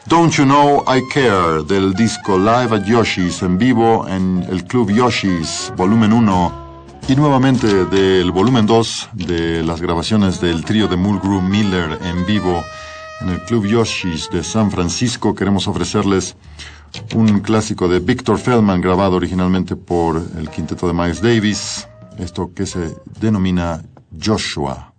Don't You Know I Care, del disco Live at Yoshi's, en vivo en el Club Yoshi's, volumen 1, y nuevamente del volumen 2 de las grabaciones del trío de Mulgrew Miller en vivo en el Club Yoshi's de San Francisco. Queremos ofrecerles un clásico de Victor Feldman, grabado originalmente por el quinteto de Miles Davis, esto que se denomina Joshua.